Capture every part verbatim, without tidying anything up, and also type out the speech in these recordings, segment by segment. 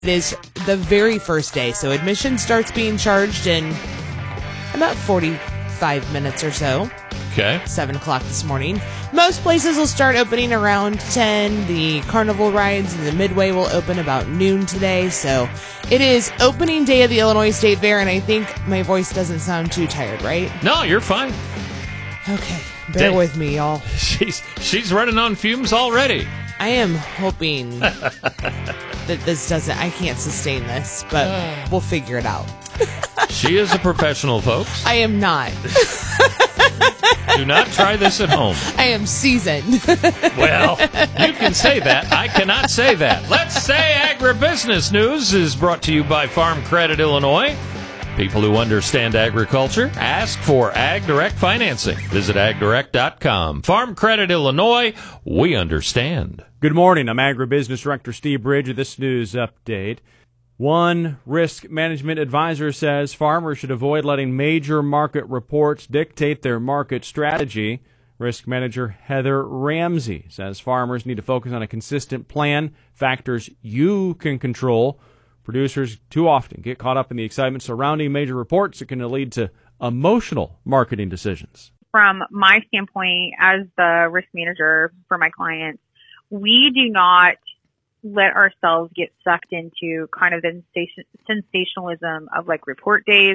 It is the very first day, so admission starts being charged in about forty-five minutes or so. Okay. seven o'clock this morning. Most places will start opening around ten. The carnival rides and the Midway will open about noon today. So it is opening day of the Illinois State Fair, and I think my voice doesn't sound too tired, right? No, you're fine. Okay. Bear Dang. with me, y'all. She's she's running on fumes already. I am hoping that this doesn't, I can't sustain this, but we'll figure it out. She is a professional, folks. I am not. Do not try this at home. I am seasoned. Well, you can say that. I cannot say that. Let's Say Agribusiness News is brought to you by Farm Credit Illinois. People who understand agriculture, ask for Ag Direct financing. Visit ag direct dot com. Farm Credit Illinois, we understand. Good morning. I'm Agribusiness Director Steve Bridge with this news update. One risk management advisor says farmers should avoid letting major market reports dictate their market strategy. Risk manager Heather Ramsey says farmers need to focus on a consistent plan, factors you can control. Producers too often get caught up in the excitement surrounding major reports that can lead to emotional marketing decisions. From my standpoint as the risk manager for my clients, we do not let ourselves get sucked into kind of the sensationalism of like report days.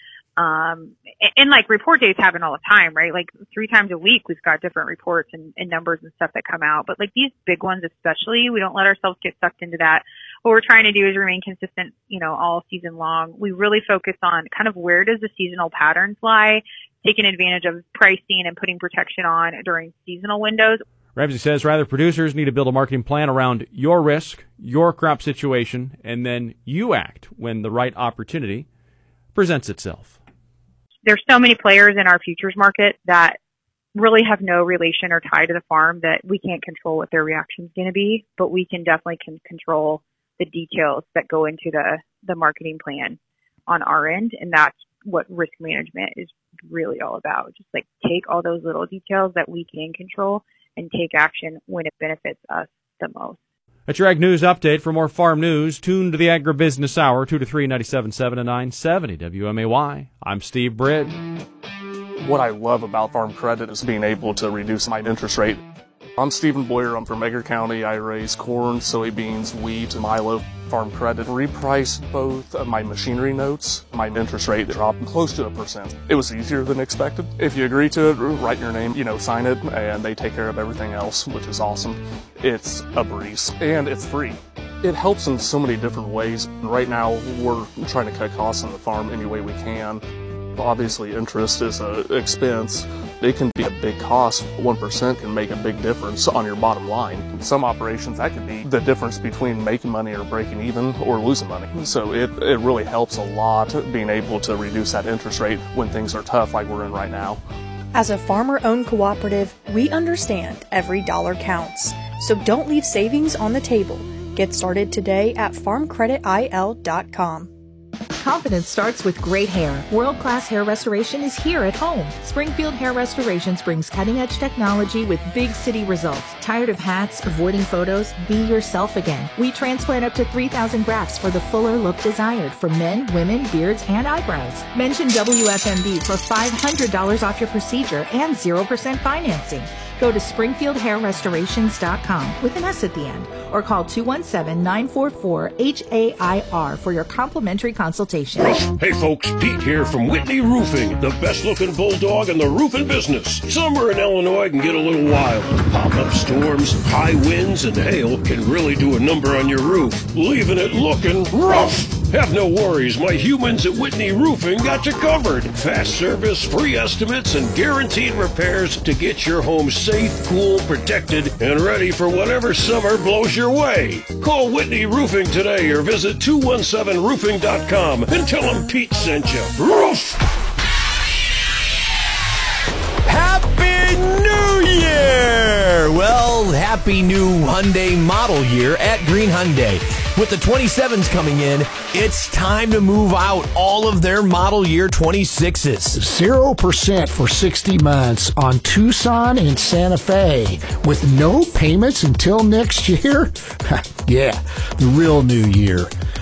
Um, and, and like report days happen all the time, right? Like three times a week, we've got different reports and, and numbers and stuff that come out. But like these big ones, especially, we don't let ourselves get sucked into that. What we're trying to do is remain consistent, you know, all season long. We really focus on kind of where does the seasonal patterns lie, taking advantage of pricing and putting protection on during seasonal windows. Ramsey says rather producers need to build a marketing plan around your risk, your crop situation, and then you act when the right opportunity presents itself. There's so many players in our futures market that really have no relation or tie to the farm that we can't control what their reaction is going to be, but we can definitely can control the details that go into the, the marketing plan on our end. And that's what risk management is really all about. Just like take all those little details that we can control and take action when it benefits us the most. That's your Ag News Update. For more farm news, tune to the Agribusiness Hour, two to three, ninety-seven point seven and nine seventy W M A Y. I'm Steve Bridge. What I love about Farm Credit is being able to reduce my interest rate. I'm Stephen Boyer. I'm from Edgar County. I raise corn, soybeans, wheat, and milo. Farm Credit repriced both of my machinery notes. My interest rate dropped close to a percent. It was easier than expected. If you agree to it, write your name, you know, sign it, and they take care of everything else, which is awesome. It's a breeze, and it's free. It helps in so many different ways. Right now, we're trying to cut costs on the farm any way we can. Obviously, interest is an expense. It can be a big cost. one percent can make a big difference on your bottom line. Some operations, that could be the difference between making money or breaking even or losing money. So it, it really helps a lot being able to reduce that interest rate when things are tough like we're in right now. As a farmer-owned cooperative, we understand every dollar counts. So don't leave savings on the table. Get started today at farm credit I L dot com. Confidence starts with great hair. World-class hair restoration is here at home. Springfield Hair Restorations brings cutting-edge technology with big city results. Tired of hats, avoiding photos? Be yourself again. We transplant up to three thousand grafts for the fuller look desired for men, women, beards, and eyebrows. Mention W F M B for five hundred dollars off your procedure and zero percent financing. Go to springfield hair restorations dot com with an S at the end or call two one seven, nine four four, H A I R for your complimentary consultation. Hey folks, Pete here from Whitney Roofing, the best looking bulldog in the roofing business. Summer in Illinois can get a little wild. Pop-up storms, high winds, and hail can really do a number on your roof, leaving it looking rough. Have no worries, my humans at Whitney Roofing got you covered. Fast service, free estimates, and guaranteed repairs to get your home safe, cool, protected, and ready for whatever summer blows your way. Call Whitney Roofing today or visit two one seven roofing dot com and tell them Pete sent you. Roof! Happy New Year! Well, happy new Hyundai model year at Green Hyundai. With the twenty-sevens coming in, it's time to move out all of their model year twenty-sixes. zero percent for sixty months on Tucson and Santa Fe with no payments until next year? Yeah, the real new year.